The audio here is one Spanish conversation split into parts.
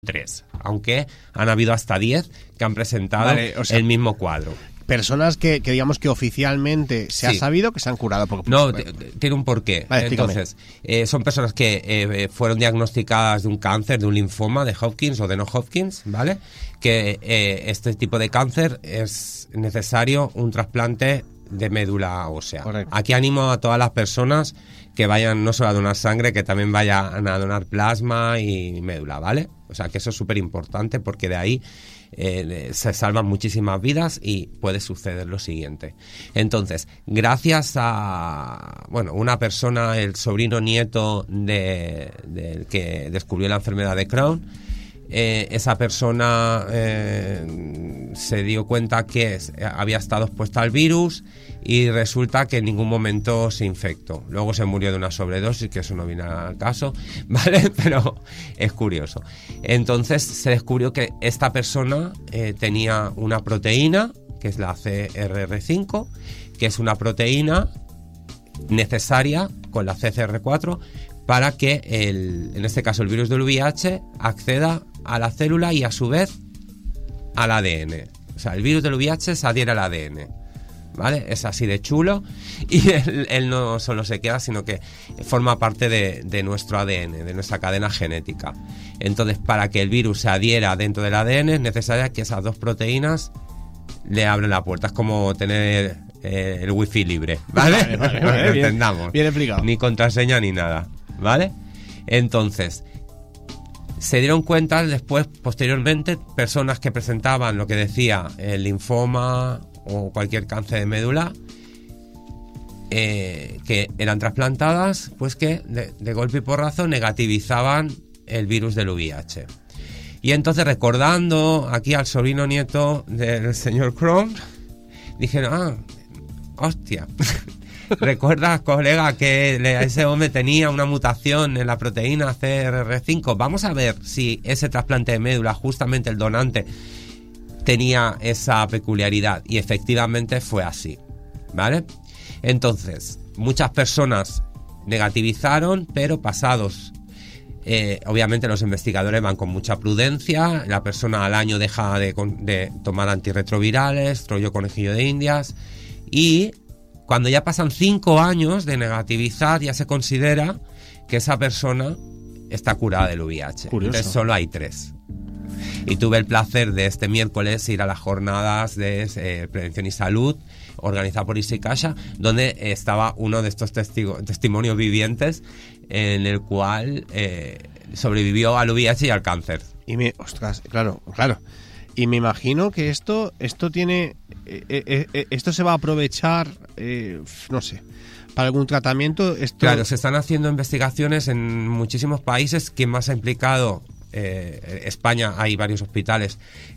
3, aunque han habido hasta 10 que han presentado el mismo cuadro. Personas que digamos que oficialmente se ha sabido que se han curado. No, tiene un porqué. Vale, entonces, son personas que fueron diagnosticadas de un cáncer, de un linfoma, de Hodgkin o de no Hodgkin, ¿vale? Que este tipo de cáncer es necesario un trasplante de médula ósea. Correcto. Aquí animo a todas las personas que vayan no solo a donar sangre, que también vayan a donar plasma y médula, ¿vale? O sea que eso es súper importante porque de ahí se salvan muchísimas vidas y puede suceder lo siguiente. Entonces, gracias a una persona, el sobrino nieto del que descubrió la enfermedad de Crohn, esa persona se dio cuenta que había estado expuesta al virus y resulta que en ningún momento se infectó. Luego se murió de una sobredosis, que eso no viene al caso, ¿vale? Pero es curioso. Entonces se descubrió que esta persona tenía una proteína, que es la CRR5, que es una proteína necesaria con la CCR4 para que, en este caso el virus del VIH, acceda a la célula y a su vez al ADN. O sea, el virus del VIH se adhiere al ADN, ¿vale? Es así de chulo y él no solo se queda, sino que forma parte de nuestro ADN, de nuestra cadena genética. Entonces, para que el virus se adhiera dentro del ADN es necesario que esas dos proteínas le abren la puerta. Es como tener el wifi libre, ¿vale? Vale, entendamos. Bien explicado. Ni contraseña ni nada, ¿vale? Entonces, se dieron cuenta después, posteriormente, personas que presentaban lo que decía el linfoma o cualquier cáncer de médula, que eran trasplantadas, pues que de golpe y porrazo negativizaban el virus del VIH. Y entonces, recordando aquí al sobrino nieto del señor Crohn, dijeron, hostia, ¿recuerdas, colega, que ese hombre tenía una mutación en la proteína CRR5? Vamos a ver si ese trasplante de médula, justamente el donante, tenía esa peculiaridad. Y efectivamente fue así, ¿vale? Entonces, muchas personas negativizaron, pero pasados... obviamente los investigadores van con mucha prudencia. La persona al año deja de tomar antirretrovirales, rollo conejillo de indias, y cuando ya pasan 5 años de negativizar ya se considera que esa persona está curada del VIH. Curioso. Entonces solo hay 3. Y tuve el placer de este miércoles ir a las jornadas de prevención y salud organizada por Isicasha, donde estaba uno de estos testimonios vivientes en el cual sobrevivió al VIH y al cáncer. Ostras, claro. Y me imagino que esto tiene... esto se va a aprovechar, no sé, para algún tratamiento. Claro, se están haciendo investigaciones en muchísimos países. ¿Quién más ha implicado? España, hay varios hospitales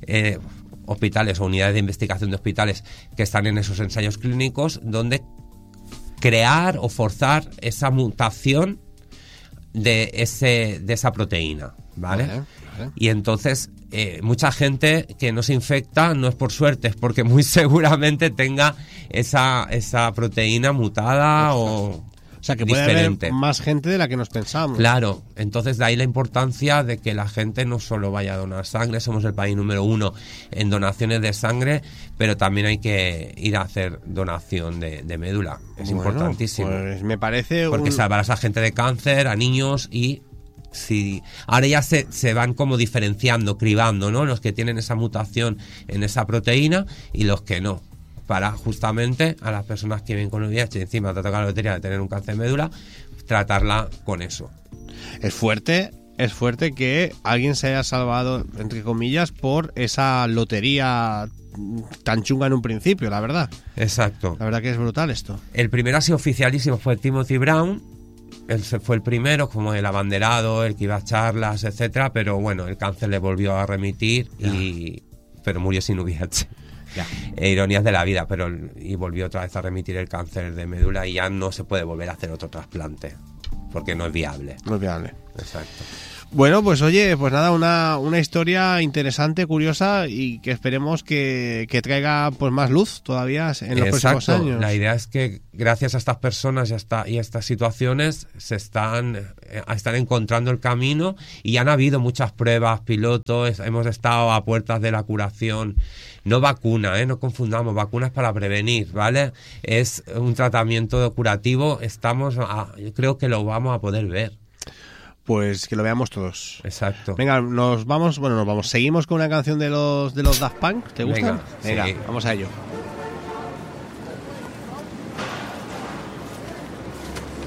o unidades de investigación de hospitales que están en esos ensayos clínicos donde crear o forzar esa mutación de esa proteína, ¿vale? Vale. Y entonces mucha gente que no se infecta no es por suerte, es porque muy seguramente tenga esa proteína mutada. O sea, que puede haber más gente de la que nos pensamos. Claro, entonces de ahí la importancia de que la gente no solo vaya a donar sangre. Somos el país número 1 en donaciones de sangre, pero también hay que ir a hacer donación de médula. Es importantísimo. Pues me parece... Porque salvarás a gente de cáncer, a niños y... Sí, ahora ya se van como diferenciando, cribando, ¿no? Los que tienen esa mutación en esa proteína y los que no. Para justamente a las personas que viven con el VIH y encima te toca la lotería de tener un cáncer de médula, tratarla con eso. Es fuerte que alguien se haya salvado, entre comillas, por esa lotería tan chunga en un principio, la verdad. Exacto. La verdad que es brutal esto. El primero así oficialísimo fue Timothy Brown. Él fue el primero, como el abanderado, el que iba a charlas, etcétera, pero bueno, el cáncer le volvió a remitir pero murió sin VIH. Ironías de la vida, y volvió otra vez a remitir el cáncer de médula y ya no se puede volver a hacer otro trasplante porque no es viable. No es viable. Exacto. Bueno, pues oye, pues nada, una historia interesante, curiosa y que esperemos que traiga pues más luz todavía en los próximos años. La idea es que gracias a estas personas y a estas situaciones se están encontrando el camino y han habido muchas pruebas, pilotos, hemos estado a puertas de la curación. No vacuna, no confundamos, vacunas para prevenir, ¿vale? Es un tratamiento curativo, yo creo que lo vamos a poder ver. Pues que lo veamos todos. Exacto. Venga, nos vamos. Seguimos con una canción de los Daft Punk. ¿Te gusta? Venga, sí. Vamos a ello.